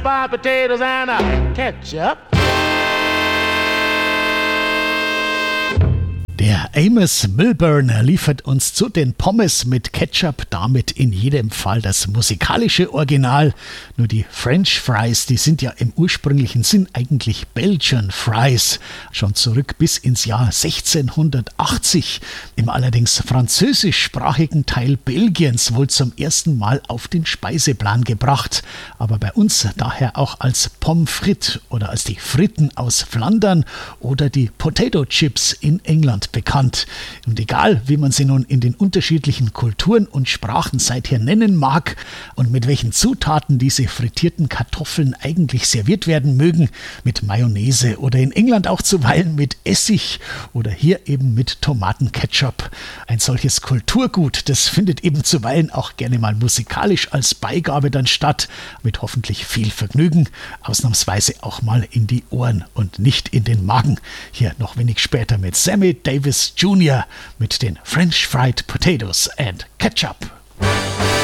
Fried potatoes and ketchup. Der Amos Milburn liefert uns zu den Pommes mit Ketchup damit in jedem Fall das musikalische Original. Nur die French Fries, die sind ja im ursprünglichen Sinn eigentlich Belgian Fries. Schon zurück bis ins Jahr 1680. Im allerdings französischsprachigen Teil Belgiens wohl zum ersten Mal auf den Speiseplan gebracht. Aber bei uns daher auch als Pommes frites oder als die Fritten aus Flandern oder die Potato Chips in England bekannt. Und egal, wie man sie nun in den unterschiedlichen Kulturen und Sprachen seither nennen mag und mit welchen Zutaten diese frittierten Kartoffeln eigentlich serviert werden mögen, mit Mayonnaise oder in England auch zuweilen mit Essig oder hier eben mit Tomatenketchup. Ein solches Kulturgut, das findet eben zuweilen auch gerne mal musikalisch als Beigabe dann statt, mit hoffentlich viel Vergnügen, ausnahmsweise auch mal in die Ohren und nicht in den Magen. Hier noch wenig später mit Sammy Davis Jr. mit den French Fried Potatoes and Ketchup.